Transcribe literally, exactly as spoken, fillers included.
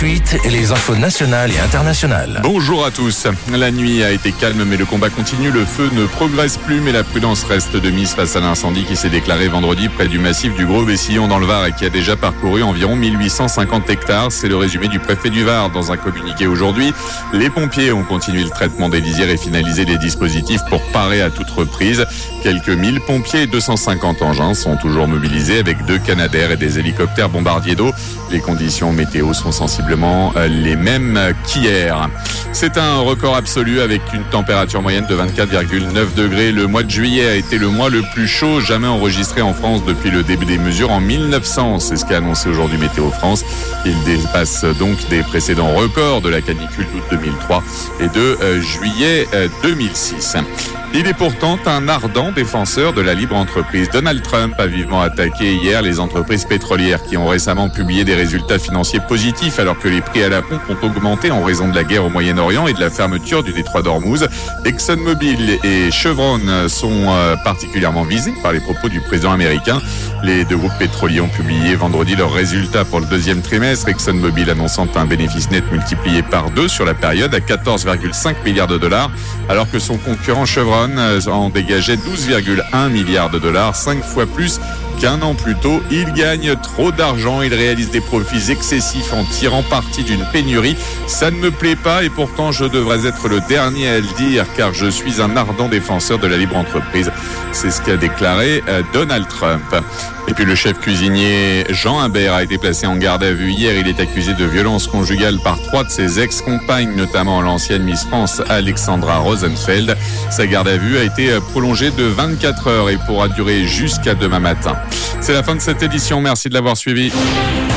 suite, les infos nationales et internationales. Bonjour à tous. La nuit a été calme, mais le combat continue. Le feu ne progresse plus, mais la prudence reste de mise face à l'incendie qui s'est déclaré vendredi près du massif du Gros-Vessillon dans le Var et qui a déjà parcouru environ mille huit cent cinquante hectares. C'est le résumé du préfet du Var dans un communiqué aujourd'hui. Les pompiers ont continué le traitement des lisières et finalisé les dispositifs pour parer à toute reprise. Quelques mille pompiers et deux cent cinquante engins sont toujours mobilisés avec deux Canadair et des hélicoptères bombardiers d'eau. Les conditions météo sont sensiblement les mêmes qu'hier. C'est un record absolu avec une température moyenne de vingt-quatre virgule neuf degrés. Le mois de juillet a été le mois le plus chaud jamais enregistré en France depuis le début des mesures en mille neuf cents. C'est ce qu'a annoncé aujourd'hui Météo France. Il dépasse donc des précédents records de la canicule d'août deux mille trois et de euh, juillet euh, deux mille six. Il est pourtant un ardent défenseur de la libre entreprise. Donald Trump a vivement attaqué hier les entreprises pétrolières qui ont récemment publié des résultats financiers positifs alors que les prix à la pompe ont augmenté en raison de la guerre au Moyen-Orient et de la fermeture du détroit d'Ormuz. ExxonMobil et Chevron sont particulièrement visés par les propos du président américain. Les deux groupes pétroliers ont publié vendredi leurs résultats pour le deuxième trimestre. ExxonMobil annonçant un bénéfice net multiplié par deux sur la période à quatorze virgule cinq milliards de dollars alors que son concurrent Chevron en dégageait douze virgule un milliards de dollars, cinq fois plus qu'un an plus tôt. Il gagne trop d'argent, il réalise des profits excessifs en tirant parti d'une pénurie. Ça ne me plaît pas et pourtant je devrais être le dernier à le dire car je suis un ardent défenseur de la libre entreprise. C'est ce qu'a déclaré Donald Trump. Et puis le chef cuisinier Jean Imbert a été placé en garde à vue hier. Il est accusé de violence conjugale par trois de ses ex-compagnes, notamment l'ancienne Miss France Alexandra Rosenfeld. Sa garde à vue a été prolongée de vingt-quatre heures et pourra durer jusqu'à demain matin. C'est la fin de cette édition. Merci de l'avoir suivi.